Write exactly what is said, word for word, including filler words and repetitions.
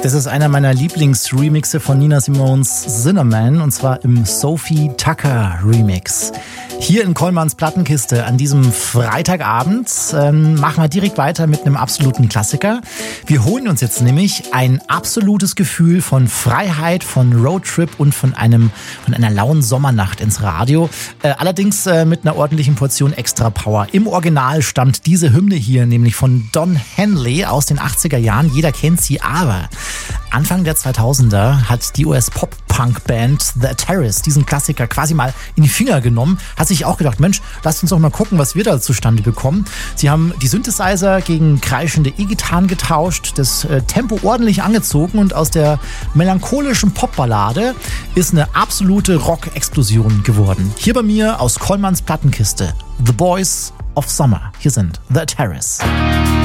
Das ist einer meiner Lieblingsremixe von Nina Simone's Zinnerman, und zwar im Sophie Tucker Remix. Hier in Kollmanns Plattenkiste an diesem Freitagabend ähm, machen wir direkt weiter mit einem absoluten Klassiker. Wir holen uns jetzt nämlich ein absolutes Gefühl von Freiheit, von Roadtrip und von einem von einer lauen Sommernacht ins Radio. Äh, allerdings äh, mit einer ordentlichen Portion Extra Power. Im Original stammt diese Hymne hier nämlich von Don Henley aus den achtziger Jahren. Jeder kennt sie, aber Anfang der zweitausender hat die U S-Pop-Punk-Band The Terrace diesen Klassiker quasi mal in die Finger genommen, hat sich auch gedacht, Mensch, lasst uns doch mal gucken, was wir da zustande bekommen. Sie haben die Synthesizer gegen kreischende E-Gitarren getauscht, das äh, Tempo ordentlich angezogen und aus der melancholischen Popballade ist eine absolute Rock-Explosion geworden. Hier bei mir aus Kollmanns Plattenkiste, The Boys of Summer. Hier sind The Terrace.